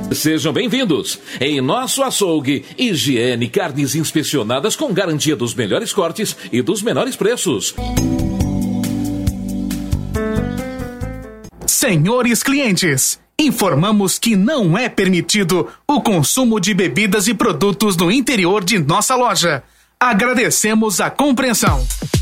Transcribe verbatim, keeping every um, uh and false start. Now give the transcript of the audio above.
Sejam bem-vindos. Em nosso açougue, higiene, carnes inspecionadas com garantia dos melhores cortes e dos menores preços. Senhores clientes, informamos que não é permitido o consumo de bebidas e produtos no interior de nossa loja. Agradecemos a compreensão.